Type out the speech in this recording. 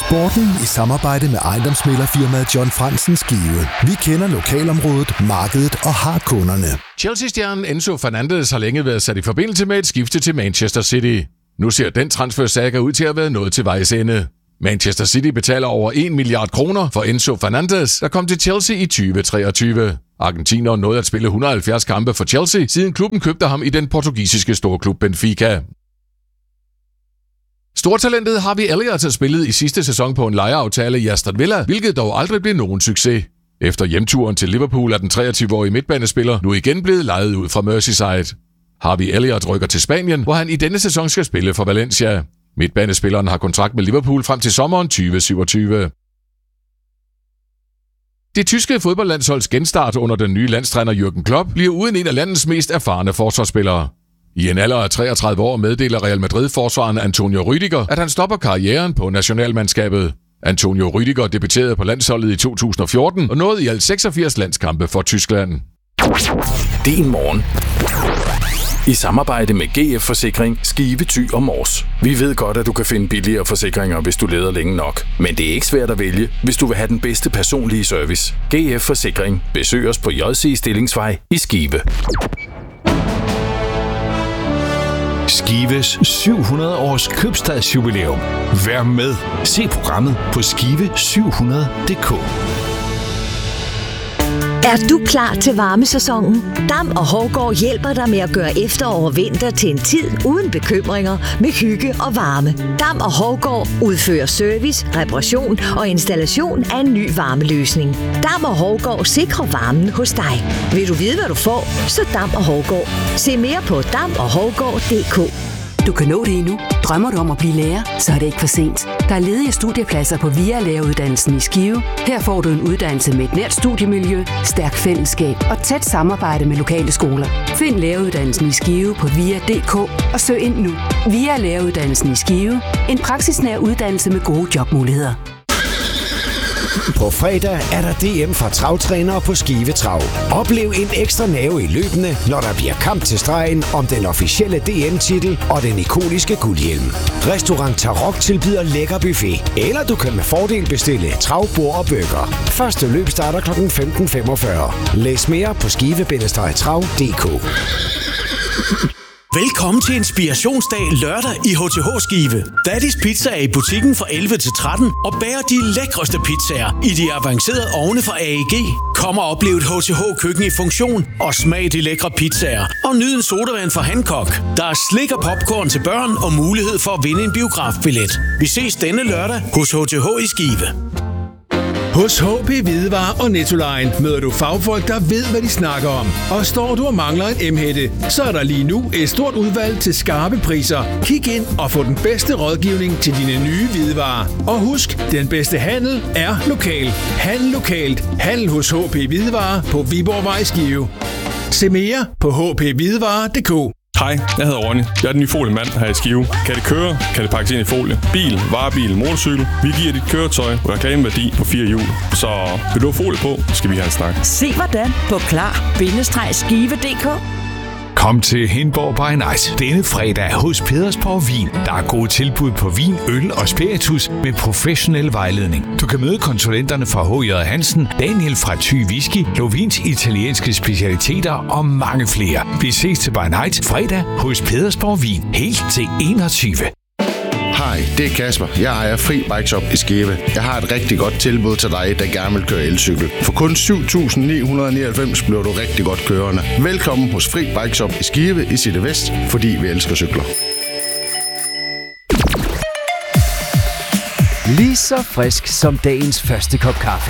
Sporten i samarbejde med ejendomsmæglerfirmaet John Fransen Skive. Vi kender lokalområdet, markedet og har kunderne. Chelsea-stjernen Enzo Fernandez har længe været sat i forbindelse med et skifte til Manchester City. Nu ser den transfersaga ud til at være nået til vejs ende. Manchester City betaler over 1 milliard kroner for Enzo Fernandez, der kom til Chelsea i 2023. Argentineren nåede at spille 170 kampe for Chelsea, siden klubben købte ham i den portugisiske storklub Benfica. Stortalentet Harvey Elliott spillede i sidste sæson på en lejeaftale i Aston Villa, hvilket dog aldrig blev nogen succes. Efter hjemturen til Liverpool er den 23-årige midtbanespiller nu igen blevet lejet ud fra Merseyside. Harvey Elliott rykker til Spanien, hvor han i denne sæson skal spille for Valencia. Midtbanespilleren har kontrakt med Liverpool frem til sommeren 2027. Det tyske fodboldlandsholds genstart under den nye landstræner Jürgen Klopp bliver uden en af landets mest erfarne forsvarsspillere. I en alder af 33 år meddeler Real Madrid-forsvareren Antonio Rüdiger, at han stopper karrieren på nationalmandskabet. Antonio Rüdiger debuterede på landsholdet i 2014 og nåede i alt 86 landskampe for Tyskland. Din morgen. I samarbejde med GF Forsikring, Skive, Thy og Mors. Vi ved godt, at du kan finde billigere forsikringer, hvis du leder længe nok. Men det er ikke svært at vælge, hvis du vil have den bedste personlige service. GF Forsikring. Besøg os på JC Stillingsvej i Skive. Skives 700 års købstadsjubilæum. Vær med. Se programmet på skive700.dk. Er du klar til varmesæsonen? Dam og Hovgaard hjælper dig med at gøre efterår og vinter til en tid uden bekymringer med hygge og varme. Dam og Hovgaard udfører service, reparation og installation af en ny varmeløsning. Dam og Hovgaard sikrer varmen hos dig. Vil du vide, hvad du får? Så Dam og Hovgaard. Se mere på damoghhovgaard.dk. Du kan nå det endnu. Drømmer du om at blive lærer, så er det ikke for sent. Der er ledige studiepladser på VIA Læreruddannelsen i Skive. Her får du en uddannelse med et nært studiemiljø, stærk fællesskab og tæt samarbejde med lokale skoler. Find læreruddannelsen i Skive på VIA.dk og søg ind nu. VIA Læreruddannelsen i Skive. En praksisnær uddannelse med gode jobmuligheder. På fredag er der DM for travtrænere på Skive Trav. Oplev en ekstra nerve i løbende, når der bliver kamp til stregen om den officielle DM-titel og den ikoniske guldhjelm. Restaurant Tarok tilbyder lækker buffet, eller du kan med fordel bestille travbord og burger. Første løb starter kl. 15.45. Læs mere på skive-trav.dk. Velkommen til Inspirationsdag lørdag i HTH Skive. Daddy's Pizza er i butikken fra 11 til 13 og bager de lækreste pizzaer i de avancerede ovne fra AEG. Kom og oplev et HTH-køkken i funktion og smag de lækre pizzaer. Og nyd en sodavand fra Hancock. Der er slik og popcorn til børn og mulighed for at vinde en biografbillet. Vi ses denne lørdag hos HTH i Skive. Hos HP Hvidevarer og Nettoline møder du fagfolk, der ved, hvad de snakker om. Og står du og mangler en M-hætte, så er der lige nu et stort udvalg til skarpe priser. Kig ind og få den bedste rådgivning til dine nye hvidevarer. Og husk, den bedste handel er lokal. Handel lokalt. Handel hos HP Hvidevarer på Viborgvej Skive. Se mere på hphvidevarer.dk. Hej, jeg hedder Ronny. Jeg er den nye foliemand her i Skive. Kan det køre? Kan det pakkes ind i folie? Bil, varebil, motorcykel. Vi giver dit køretøj og reklameværdi på 4 hjul. Så vil du have folie på, skal vi have en snak. Se hvordan på klar-skive.dk. Kom til Hindborg by Night denne fredag hos Pedersborg Vin. Der er gode tilbud på vin, øl og spiritus med professionel vejledning. Du kan møde konsulenterne fra H.J. Hansen, Daniel fra Thy Whisky, Lovins italienske specialiteter og mange flere. Vi ses til by Night fredag hos Pedersborg Vin helt til 21. Hej, det er Kasper. Jeg ejer Fri Bike Shop i Skive. Jeg har et rigtig godt tilbud til dig, der gerne vil køre elcykel. For kun 7.999 bliver du rigtig godt kørende. Velkommen hos Fri Bike Shop i Skive i City Vest, fordi vi elsker cykler. Lige så frisk som dagens første kop kaffe.